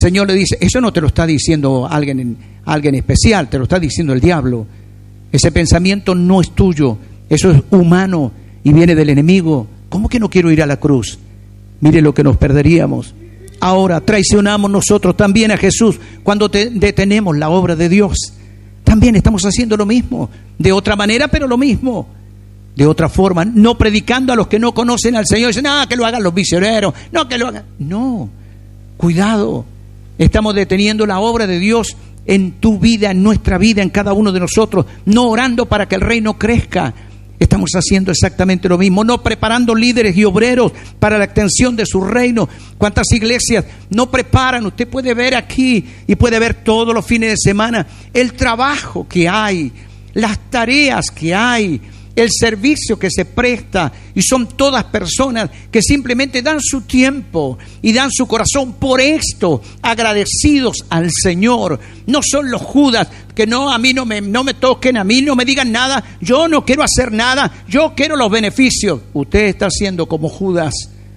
Señor le dice, eso no te lo está diciendo alguien especial, te lo está diciendo el diablo. Ese pensamiento no es tuyo, eso es humano y viene del enemigo. ¿Cómo que no quiero ir a la cruz? Mire lo que nos perderíamos. Ahora traicionamos nosotros también a Jesús cuando detenemos la obra de Dios. También estamos haciendo lo mismo, de otra manera, pero lo mismo. De otra forma, no predicando a los que no conocen al Señor. Dicen, que lo hagan los misioneros, no, que lo hagan. No, cuidado. Estamos deteniendo la obra de Dios en tu vida, en nuestra vida, en cada uno de nosotros. No orando para que el reino crezca. Estamos haciendo exactamente lo mismo. No preparando líderes y obreros para la extensión de su reino. ¿Cuántas iglesias no preparan? Usted puede ver aquí y puede ver todos los fines de semana el trabajo que hay, las tareas que hay, el servicio que se presta, y son todas personas que simplemente dan su tiempo y dan su corazón por esto, agradecidos al Señor. No son los Judas que a mí no me toquen, a mí no me digan nada, yo no quiero hacer nada, yo quiero los beneficios. Usted está siendo como Judas.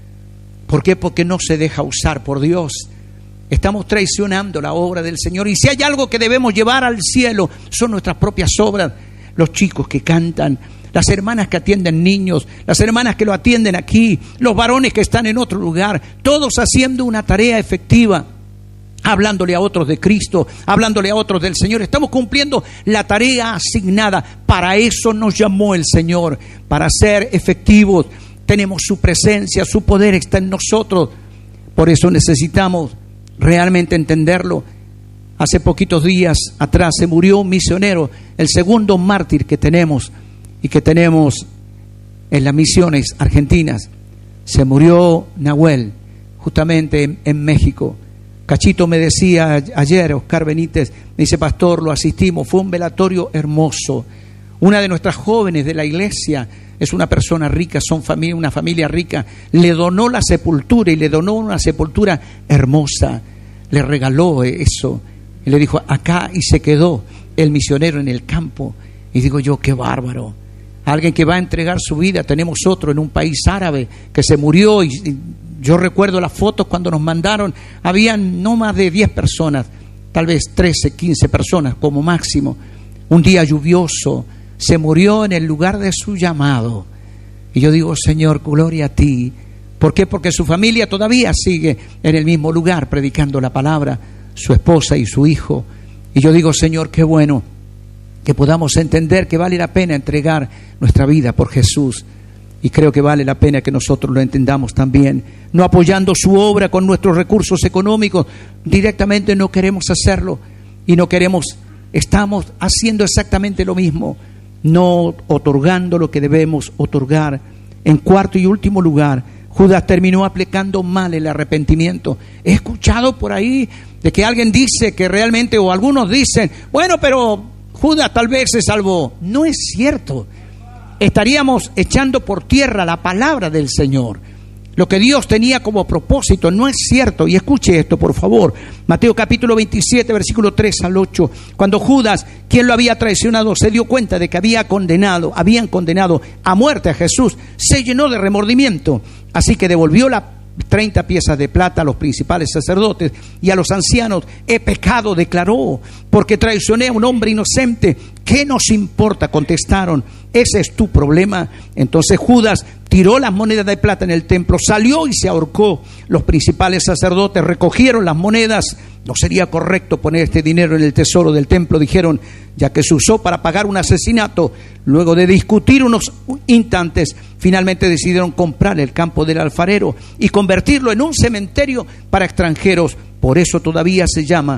¿Por qué? Porque no se deja usar por Dios. Estamos traicionando la obra del Señor, y si hay algo que debemos llevar al cielo son nuestras propias obras. Los chicos que cantan, las hermanas que atienden niños, las hermanas que lo atienden aquí, los varones que están en otro lugar, todos haciendo una tarea efectiva, hablándole a otros de Cristo, hablándole a otros del Señor. Estamos cumpliendo la tarea asignada. Para eso nos llamó el Señor, para ser efectivos. Tenemos su presencia, su poder está en nosotros. Por eso necesitamos realmente entenderlo. Hace poquitos días atrás se murió un misionero, el segundo mártir que tenemos y que tenemos en las misiones argentinas. Se murió Nahuel, justamente en México. Cachito me decía ayer, Oscar Benítez, me dice, pastor, lo asistimos, fue un velatorio hermoso. Una de nuestras jóvenes de la iglesia es una persona rica, una familia rica, le donó la sepultura, y le donó una sepultura hermosa, le regaló eso. Y le dijo, acá, y se quedó el misionero en el campo. Y digo yo, qué bárbaro. Alguien que va a entregar su vida. Tenemos otro en un país árabe que se murió, y yo recuerdo las fotos cuando nos mandaron. Habían no más de 10 personas, tal vez 13, 15 personas como máximo. Un día lluvioso, se murió en el lugar de su llamado. Y yo digo, Señor, gloria a ti. ¿Por qué? Porque su familia todavía sigue en el mismo lugar predicando la palabra, su esposa y su hijo. Y yo digo, Señor, qué bueno que podamos entender que vale la pena entregar nuestra vida por Jesús. Y creo que vale la pena que nosotros lo entendamos también, no apoyando su obra con nuestros recursos económicos. Directamente no queremos hacerlo, y estamos haciendo exactamente lo mismo, no otorgando lo que debemos otorgar. En cuarto y último lugar, Judas terminó aplicando mal el arrepentimiento. He escuchado por ahí de que alguien dice que realmente, o algunos dicen, bueno, pero Judas tal vez se salvó. No es cierto. Estaríamos echando por tierra la palabra del Señor, lo que Dios tenía como propósito. No es cierto. Y escuche esto, por favor. Mateo capítulo 27, versículo 3 al 8. Cuando Judas, quien lo había traicionado, se dio cuenta de que habían condenado a muerte a Jesús, se llenó de remordimiento. Así que devolvió las 30 piezas de plata a los principales sacerdotes y a los ancianos. He pecado, declaró, porque traicioné a un hombre inocente. ¿Qué nos importa?, contestaron. Ese es tu problema. Entonces Judas tiró las monedas de plata en el templo, salió y se ahorcó. Los principales sacerdotes recogieron las monedas. No sería correcto poner este dinero en el tesoro del templo, dijeron, ya que se usó para pagar un asesinato. Luego de discutir unos instantes, finalmente decidieron comprar el campo del alfarero y convertirlo en un cementerio para extranjeros. Por eso todavía se llama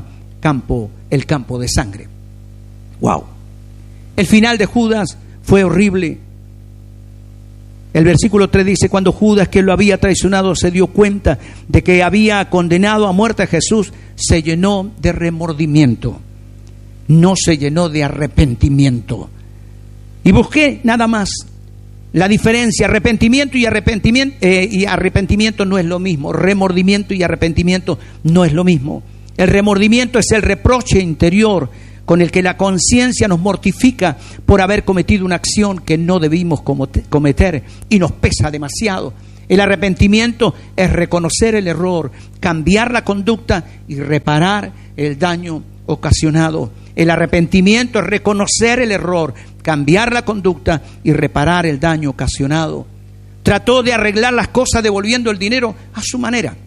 el campo de sangre. ¡Wow! El final de Judas fue horrible. El versículo 3 dice, cuando Judas, que lo había traicionado, se dio cuenta de que había condenado a muerte a Jesús, se llenó de remordimiento. No se llenó de arrepentimiento. Y busqué nada más la diferencia. Arrepentimiento y arrepentimiento no es lo mismo. Remordimiento y arrepentimiento no es lo mismo. El remordimiento es el reproche interior con el que la conciencia nos mortifica por haber cometido una acción que no debimos cometer y nos pesa demasiado. El arrepentimiento es reconocer el error, cambiar la conducta y reparar el daño ocasionado. El arrepentimiento es reconocer el error, cambiar la conducta y reparar el daño ocasionado. Trató de arreglar las cosas devolviendo el dinero a su manera.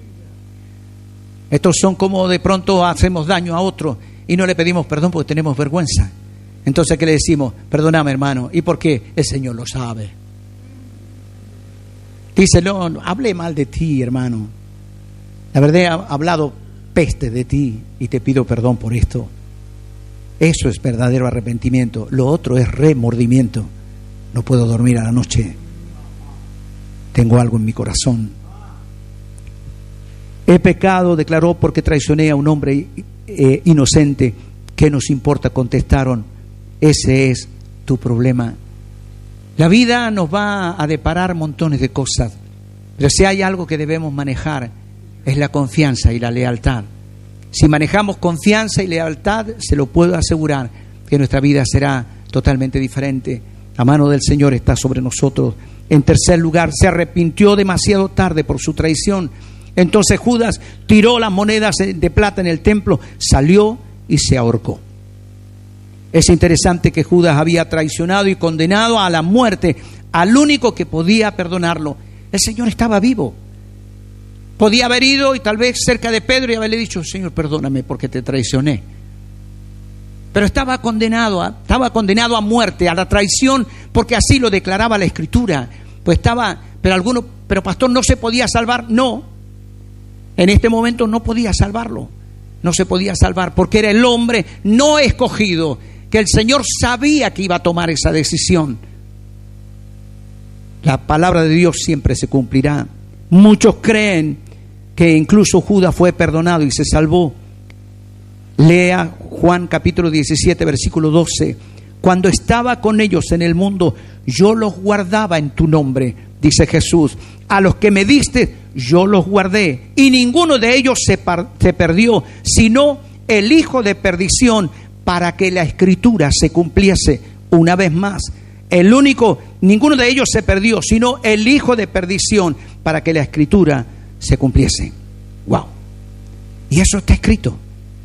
Estos son como de pronto hacemos daño a otro y no le pedimos perdón porque tenemos vergüenza. Entonces, ¿qué le decimos? Perdóname, hermano. ¿Y por qué? El Señor lo sabe. Dice, no, hablé mal de ti, hermano. La verdad, he hablado peste de ti y te pido perdón por esto. Eso es verdadero arrepentimiento. Lo otro es remordimiento. No puedo dormir a la noche. Tengo algo en mi corazón. He pecado, declaró, porque traicioné a un hombre inocente. ¿Qué nos importa? Contestaron. Ese es tu problema. La vida nos va a deparar montones de cosas, pero si hay algo que debemos manejar es la confianza y la lealtad. Si manejamos confianza y lealtad, se lo puedo asegurar que nuestra vida será totalmente diferente. La mano del Señor está sobre nosotros. En tercer lugar, se arrepintió demasiado tarde por su traición. Entonces Judas tiró las monedas de plata en el templo, salió y se ahorcó. Es interesante que Judas había traicionado y condenado a la muerte al único que podía perdonarlo. El Señor estaba vivo. Podía haber ido y tal vez cerca de Pedro y haberle dicho, Señor, perdóname porque te traicioné. Pero estaba condenado a muerte, a la traición, porque así lo declaraba la Escritura. Pues pero pastor, ¿no se podía salvar? No. En este momento no podía salvarlo. No se podía salvar porque era el hombre no escogido, que el Señor sabía que iba a tomar esa decisión. La palabra de Dios siempre se cumplirá. Muchos creen que incluso Judas fue perdonado y se salvó. Lea Juan capítulo 17, versículo 12. Cuando estaba con ellos en el mundo, yo los guardaba en tu nombre, dice Jesús. A los que me diste, yo los guardé. Y ninguno de ellos se perdió, sino el hijo de perdición, para que la Escritura se cumpliese una vez más. Ninguno de ellos se perdió, sino el hijo de perdición, para que la Escritura se cumpliese. Wow. Y eso está escrito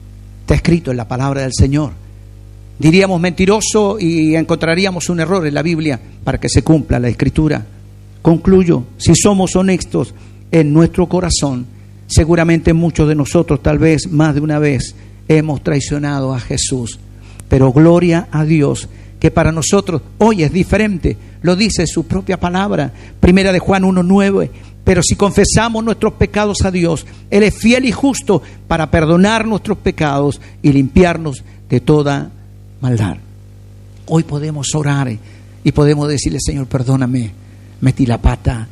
en la palabra del Señor. Diríamos mentiroso y encontraríamos un error en la Biblia para que se cumpla la Escritura. Concluyo, si somos honestos en nuestro corazón, seguramente muchos de nosotros, tal vez más de una vez, hemos traicionado a Jesús. Pero gloria a Dios, que para nosotros hoy es diferente. Lo dice su propia palabra. Primera de Juan 1:9. Pero si confesamos nuestros pecados a Dios, Él es fiel y justo para perdonar nuestros pecados y limpiarnos de toda maldad. Hoy podemos orar y podemos decirle, Señor, perdóname, metí la pata.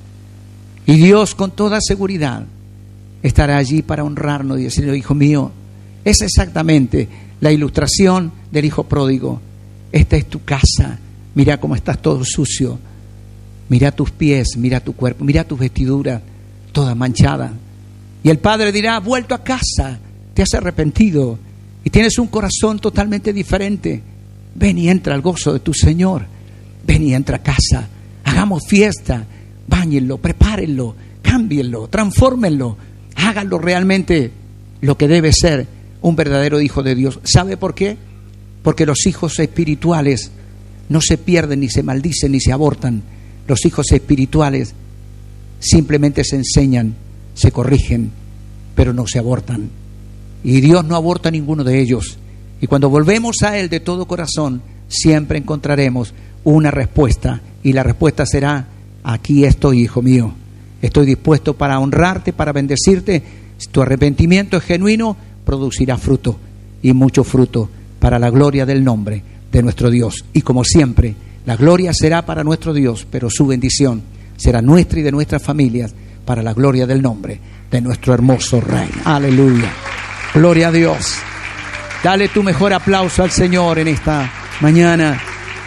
Y Dios con toda seguridad estará allí para honrarnos y decirle, hijo mío, es exactamente la ilustración del hijo pródigo. Esta es tu casa, mira cómo estás todo sucio. Mira tus pies, mira tu cuerpo, mira tus vestiduras, toda manchada. Y el padre dirá, vuelto a casa, te has arrepentido y tienes un corazón totalmente diferente. Ven y entra al gozo de tu Señor. Ven y entra a casa, hagamos fiesta, báñenlo, prepárenlo, cámbienlo, transfórmenlo, háganlo realmente lo que debe ser un verdadero hijo de Dios. ¿Sabe por qué? Porque los hijos espirituales no se pierden, ni se maldicen, ni se abortan. Los hijos espirituales simplemente se enseñan, se corrigen, pero no se abortan. Y Dios no aborta a ninguno de ellos. Y cuando volvemos a Él de todo corazón, siempre encontraremos una respuesta. Y la respuesta será, aquí estoy, hijo mío. Estoy dispuesto para honrarte, para bendecirte. Si tu arrepentimiento es genuino, producirá fruto, y mucho fruto, para la gloria del nombre de nuestro Dios. Y como siempre, la gloria será para nuestro Dios, pero su bendición será nuestra y de nuestras familias para la gloria del nombre de nuestro hermoso Rey. Aleluya. Gloria a Dios. Dale tu mejor aplauso al Señor en esta mañana.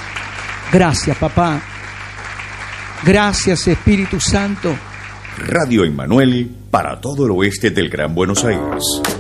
Gracias, papá. Gracias, Espíritu Santo. Radio Emmanuel para todo el oeste del Gran Buenos Aires.